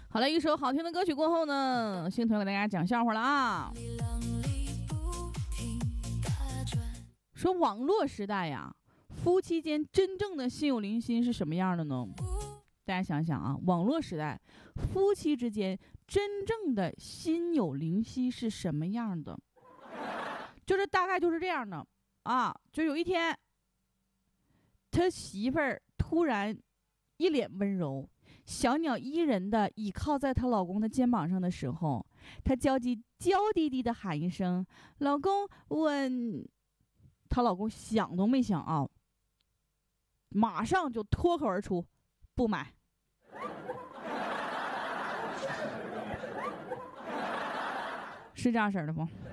好了，一首好听的歌曲过后呢，星团给大家讲笑话了啊。说网络时代呀，夫妻间真正的心有灵犀是什么样的呢？大家想想啊，网络时代夫妻之间真正的心有灵犀是什么样的？就是大概就是这样的啊，就有一天他媳妇儿突然一脸温柔，小鸟依人的倚靠在她老公的肩膀上的时候，她娇滴滴的喊一声老公吻。她老公想都没想啊，马上就脱口而出不买。是这样式的吗？